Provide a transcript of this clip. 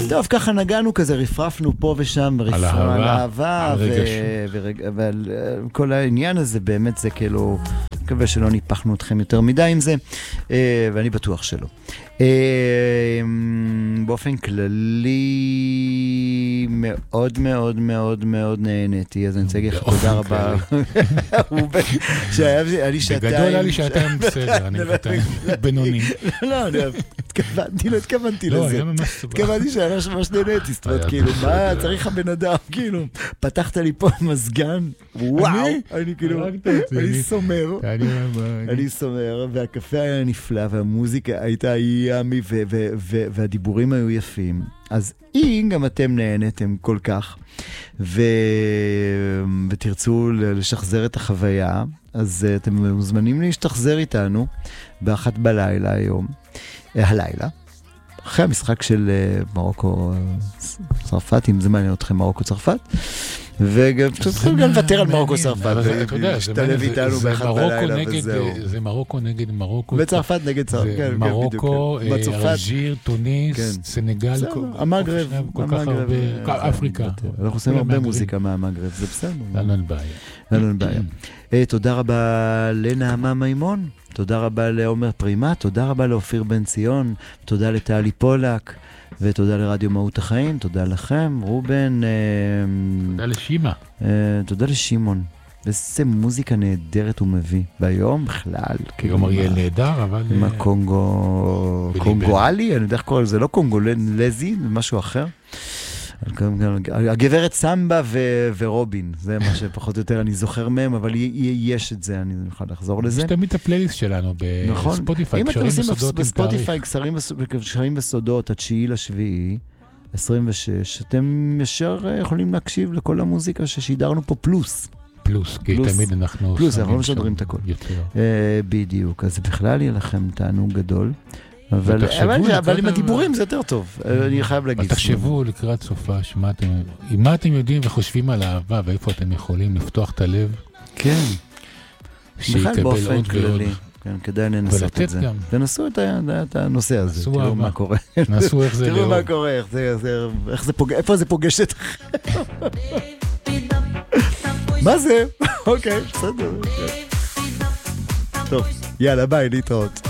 טוב, ככה נגענו כזה, רפרפנו פה ושם, על אהבה, ועל כל העניין הזה, באמת זה כאילו, אני מקווה שלא ניפחנו אתכם יותר מדי עם זה, ואני בטוח שלא. באופן כללי, מאוד מאוד מאוד מאוד נהניתי, אז אני רוצה להגיד לך תודה רבה. בגדול היה לי שעתיים בסדר, אני בינוני. לא, לא התכוונתי לזה. לא, היה ממש סבבה. התכוונתי שאני ממש נהניתי, זאת אומרת, כאילו, מה צריך הבן אדם, כאילו, פתחת לי פה מזגן, וואו, אני כאילו, אני סומר, והקפה היה נפלא, והמוזיקה הייתה ימי, והדיבורים היו יפים. אז אם גם אתם נהנתם כל כך, ותרצו לשחזר את החוויה, אז אתם מוזמנים להשתחזר איתנו באחת בלילה היום, הלילה, אחרי המשחק של מרוקו צרפת, אם זה מעניין אתכם מרוקו צרפת, וגם לוותר על מרוקו צרפת, ולהשתלב איתנו באחת בלילה וזהו. זה מרוקו נגד מרוקו. וצרפת נגד צרפת, זה מרוקו, אלג'יר, טוניס, סנגל, המגרב, אפריקה. אנחנו עושים הרבה מוזיקה מהמגרב, זה בסדר. אין בעיה. תודה רבה לנעמה מימון, תודה רבה לעומר פרימה, תודה רבה לאופיר בן ציון, תודה לטלי פולק, ותודה לרדיו מהות החיים, תודה לכם, רובן. תודה לשימה. תודה לשימון. איזה מוזיקה נהדרת הוא מביא. ביום בכלל. יום אריאל נהדר, אבל... עם הקונגו... קונגואלי? אני יודע איך קורא לזה, לא קונגולזי, זה משהו אחר. הגברת סמבה ורובין, זה מה שפחות או יותר אני זוכר מהם, אבל יש את זה, אני יכול לחזור לזה. יש תמיד את הפלייליסט שלנו בספוטיפיי, אם אתם עושים בספוטיפיי קשרים וסודות, 9/7/26, אתם ישר יכולים להקשיב לכל המוזיקה ששידרנו פה פלוס, כי תמיד אנחנו... פלוס, אנחנו לא משדרים את הכל. בדיוק, אז בכלל יהיה לכם תענוג גדול. אבל עם הדיבורים זה יותר טוב, אני חייב להגיד. תחשבו לקראת סופה, מה אתם יודעים וחושבים על אהבה, ואיפה אתם יכולים לפתוח את הלב. כן. שיקבל עוד ועוד. כן, כדאי לנסות את זה. תנסו את הנושא הזה, תראו מה קורה. נסו איך זה לאור. תראו מה קורה, איפה זה פוגש את... מה זה? אוקיי, בסדר. טוב, יאללה, ביי, להתראות.